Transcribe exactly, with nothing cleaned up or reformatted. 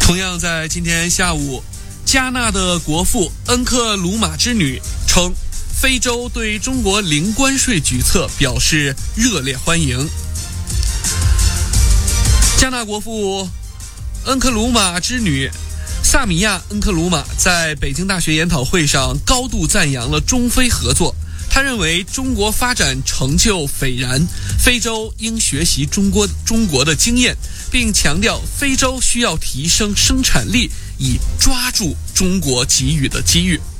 同样在今天下午，加纳的国父恩克鲁玛之女称，非洲对中国零关税举措表示热烈欢迎。加纳国父恩克鲁玛之女萨米亚·恩克鲁玛在北京大学研讨会上高度赞扬了中非合作。他认为中国发展成就斐然，非洲应学习中国中国的经验，并强调非洲需要提升生产力，以抓住中国给予的机遇。